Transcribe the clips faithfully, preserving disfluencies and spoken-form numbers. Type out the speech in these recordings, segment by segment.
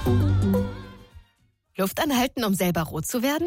Luft anhalten, um selber rot zu werden?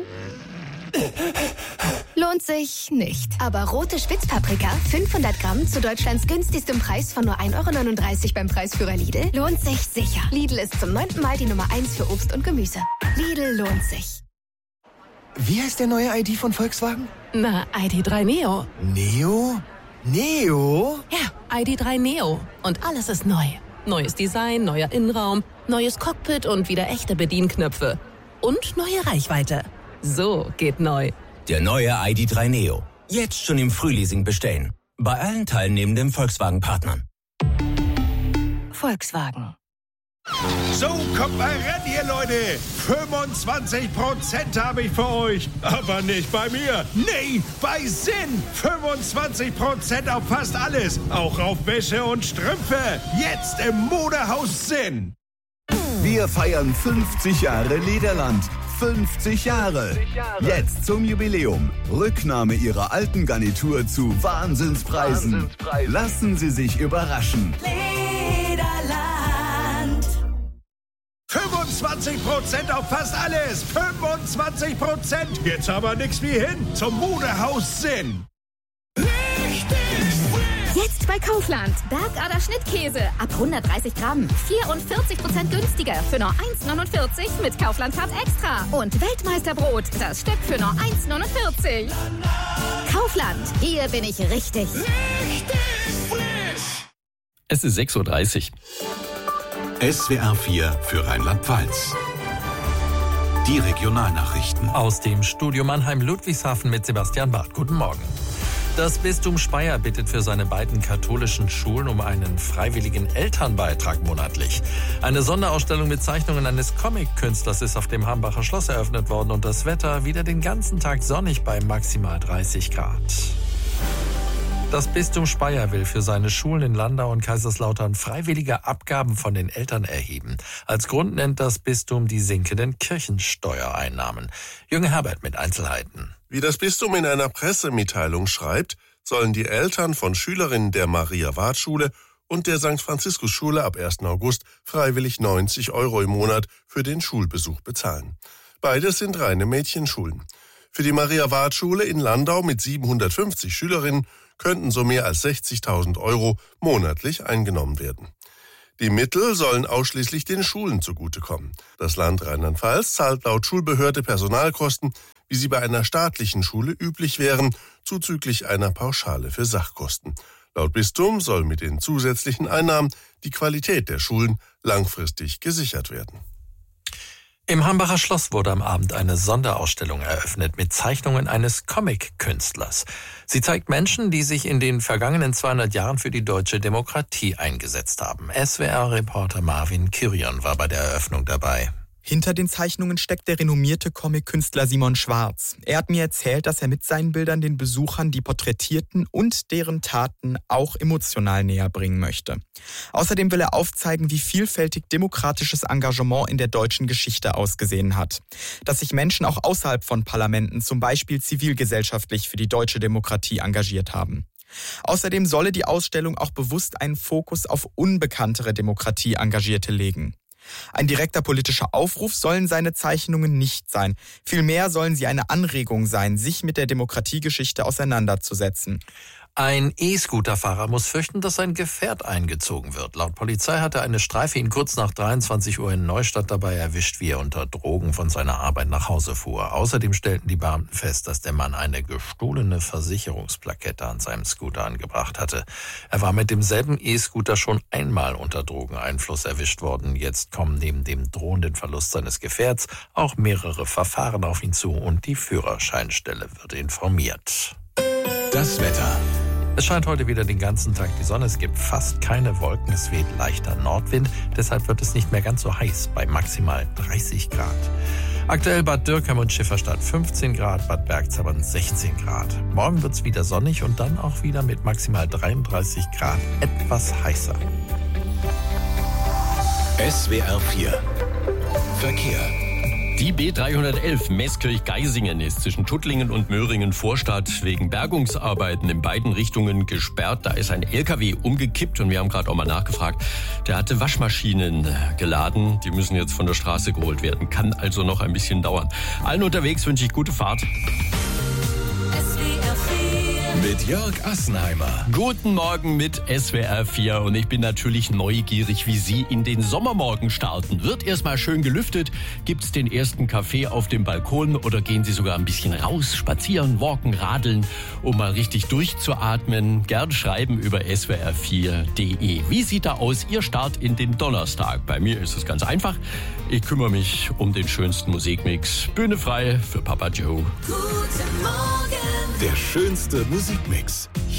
Lohnt sich nicht. Aber rote Spitzpaprika, fünfhundert Gramm zu Deutschlands günstigstem Preis von nur ein Euro neununddreißig beim Preisführer Lidl, lohnt sich sicher. Lidl ist zum neunten Mal die Nummer eins für Obst und Gemüse. Lidl lohnt sich. Wie heißt der neue I D von Volkswagen? Na, I D drei Neo. Neo? Neo? Ja, I D drei Neo. Und alles ist neu. Neues Design, neuer Innenraum, neues Cockpit und wieder echte Bedienknöpfe. Und neue Reichweite. So geht neu. Der neue I D drei Neo. Jetzt schon im Frühleasing bestellen. Bei allen teilnehmenden Volkswagen-Partnern. Volkswagen. So, kommt mal ran hier, Leute. fünfundzwanzig Prozent habe ich für euch. Aber nicht bei mir. Nee, bei Sinn. fünfundzwanzig Prozent auf fast alles. Auch auf Wäsche und Strümpfe. Jetzt im Modehaus Sinn. Wir feiern fünfzig Jahre Lederland. fünfzig Jahre. Jetzt zum Jubiläum. Rücknahme Ihrer alten Garnitur zu Wahnsinnspreisen. Wahnsinnspreisen. Lassen Sie sich überraschen. Lederland. fünfundzwanzig Prozent auf fast alles. fünfundzwanzig Prozent. Jetzt aber nix wie hin zum Modehaus Sinn. Jetzt bei Kaufland. Bergader Schnittkäse ab hundertdreißig Gramm. vierundvierzig Prozent günstiger für nur eins neunundvierzig mit Kaufland Card Extra. Und Weltmeisterbrot, das Stück für nur eins neunundvierzig. Kaufland, hier bin ich richtig. Richtig frisch. Es ist sechs Uhr dreißig. S W R vier für Rheinland-Pfalz. Die Regionalnachrichten. Aus dem Studio Mannheim-Ludwigshafen mit Sebastian Barth. Guten Morgen. Das Bistum Speyer bittet für seine beiden katholischen Schulen um einen freiwilligen Elternbeitrag monatlich. Eine Sonderausstellung mit Zeichnungen eines Comic-Künstlers ist auf dem Hambacher Schloss eröffnet worden und das Wetter wieder den ganzen Tag sonnig bei maximal dreißig Grad. Das Bistum Speyer will für seine Schulen in Landau und Kaiserslautern freiwillige Abgaben von den Eltern erheben. Als Grund nennt das Bistum die sinkenden Kirchensteuereinnahmen. Jürgen Herbert mit Einzelheiten. Wie das Bistum in einer Pressemitteilung schreibt, sollen die Eltern von Schülerinnen der Maria-Ward-Schule und der Sankt Franziskus-Schule ab ersten August freiwillig neunzig Euro im Monat für den Schulbesuch bezahlen. Beides sind reine Mädchenschulen. Für die Maria-Ward-Schule in Landau mit siebenhundertfünfzig Schülerinnen könnten so mehr als sechzigtausend Euro monatlich eingenommen werden. Die Mittel sollen ausschließlich den Schulen zugutekommen. Das Land Rheinland-Pfalz zahlt laut Schulbehörde Personalkosten, wie sie bei einer staatlichen Schule üblich wären, zuzüglich einer Pauschale für Sachkosten. Laut Bistum soll mit den zusätzlichen Einnahmen die Qualität der Schulen langfristig gesichert werden. Im Hambacher Schloss wurde am Abend eine Sonderausstellung eröffnet mit Zeichnungen eines Comic-Künstlers. Sie zeigt Menschen, die sich in den vergangenen zweihundert Jahren für die deutsche Demokratie eingesetzt haben. S W R-Reporter Marvin Kirion war bei der Eröffnung dabei. Hinter den Zeichnungen steckt der renommierte Comic-Künstler Simon Schwarz. Er hat mir erzählt, dass er mit seinen Bildern den Besuchern die Porträtierten und deren Taten auch emotional näher bringen möchte. Außerdem will er aufzeigen, wie vielfältig demokratisches Engagement in der deutschen Geschichte ausgesehen hat. Dass sich Menschen auch außerhalb von Parlamenten, zum Beispiel zivilgesellschaftlich, für die deutsche Demokratie engagiert haben. Außerdem solle die Ausstellung auch bewusst einen Fokus auf unbekanntere Demokratie-Engagierte legen. Ein direkter politischer Aufruf sollen seine Zeichnungen nicht sein. Vielmehr sollen sie eine Anregung sein, sich mit der Demokratiegeschichte auseinanderzusetzen. Ein E-Scooter-Fahrer muss fürchten, dass sein Gefährt eingezogen wird. Laut Polizei hatte eine Streife ihn kurz nach dreiundzwanzig Uhr in Neustadt dabei erwischt, wie er unter Drogen von seiner Arbeit nach Hause fuhr. Außerdem stellten die Beamten fest, dass der Mann eine gestohlene Versicherungsplakette an seinem Scooter angebracht hatte. Er war mit demselben E-Scooter schon einmal unter Drogeneinfluss erwischt worden. Jetzt kommen neben dem drohenden Verlust seines Gefährts auch mehrere Verfahren auf ihn zu und die Führerscheinstelle wird informiert. Das Wetter. Es scheint heute wieder den ganzen Tag die Sonne. Es gibt fast keine Wolken. Es weht leichter Nordwind. Deshalb wird es nicht mehr ganz so heiß bei maximal dreißig Grad. Aktuell Bad Dürkheim und Schifferstadt fünfzehn Grad, Bad Bergzabern sechzehn Grad. Morgen wird es wieder sonnig und dann auch wieder mit maximal dreiunddreißig Grad etwas heißer. S W R vier Verkehr. Die B dreihundertelf Meßkirch-Geisingen ist zwischen Tuttlingen und Möhringen-Vorstadt wegen Bergungsarbeiten in beiden Richtungen gesperrt. Da ist ein L K W umgekippt und wir haben gerade auch mal nachgefragt. Der hatte Waschmaschinen geladen. Die müssen jetzt von der Straße geholt werden. Kann also noch ein bisschen dauern. Allen unterwegs wünsche ich gute Fahrt. Mit Jörg Assenheimer. Guten Morgen mit S W R vier und ich bin natürlich neugierig, wie Sie in den Sommermorgen starten. Wird erstmal schön gelüftet? Gibt's den ersten Kaffee auf dem Balkon oder gehen Sie sogar ein bisschen raus, spazieren, walken, radeln, um mal richtig durchzuatmen? Gern schreiben über S W R vier punkt de. Wie sieht da aus Ihr Start in den Donnerstag? Bei mir ist es ganz einfach. Ich kümmere mich um den schönsten Musikmix. Bühne frei für Papa Joe. Guten Morgen. Der schönste Musikmix.